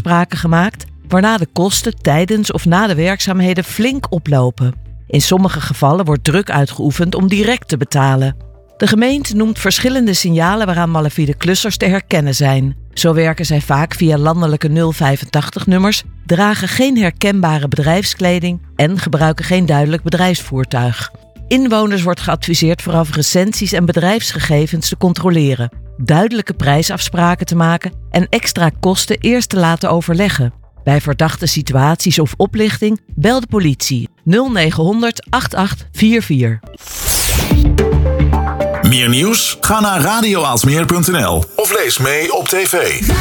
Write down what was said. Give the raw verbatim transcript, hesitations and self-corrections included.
prijsafspraken gemaakt, waarna de kosten tijdens of na de werkzaamheden flink oplopen. In sommige gevallen wordt druk uitgeoefend om direct te betalen. De gemeente noemt verschillende signalen waaraan malafide klussers te herkennen zijn. Zo werken zij vaak via landelijke nul vijfentachtig nummers, dragen geen herkenbare bedrijfskleding en gebruiken geen duidelijk bedrijfsvoertuig. Inwoners wordt geadviseerd vooraf recensies en bedrijfsgegevens te controleren, duidelijke prijsafspraken te maken en extra kosten eerst te laten overleggen. Bij verdachte situaties of oplichting bel de politie nul negen honderd achtentachtig vierenveertig. Meer nieuws? Ga naar radio aalsmeer punt n l of lees mee op tv.